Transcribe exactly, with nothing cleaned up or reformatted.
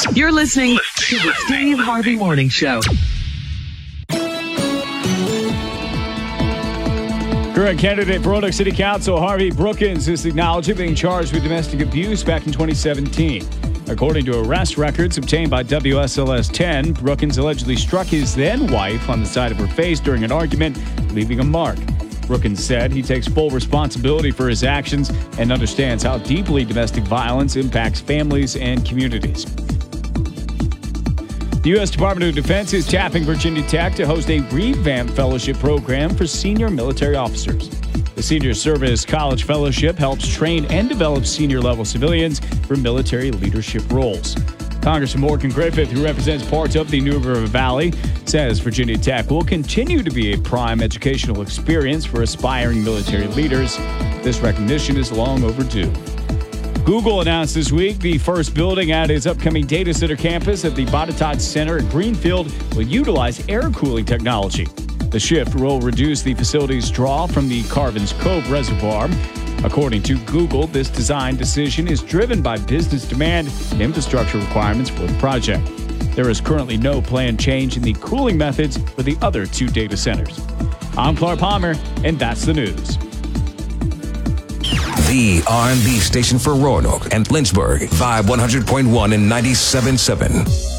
You're listening to the Steve Harvey Morning Show. Current candidate for Roanoke City Council, Harvey Brookins, is acknowledged being charged with domestic abuse back in twenty seventeen. According to arrest records obtained by W S L S ten, Brookins allegedly struck his then-wife on the side of her face during an argument, leaving a mark. Brookins said he takes full responsibility for his actions and understands how deeply domestic violence impacts families and communities. The U S Department of Defense is tapping Virginia Tech to host a revamped fellowship program for senior military officers. The Senior Service College Fellowship helps train and develop senior-level civilians for military leadership roles. Congressman Morgan Griffith, who represents parts of the New River Valley, says Virginia Tech will continue to be a prime educational experience for aspiring military leaders. This recognition is long overdue. Google announced this week the first building at its upcoming data center campus at the Botetourt Center in Greenfield will utilize air cooling technology. The shift will reduce the facility's draw from the Carvins Cove Reservoir. According to Google, this design decision is driven by business demand and infrastructure requirements for the project. There is currently no planned change in the cooling methods for the other two data centers. I'm Clark Palmer, and that's the news. The R and B station for Roanoke and Lynchburg, Vibe one hundred point one and ninety-seven point seven.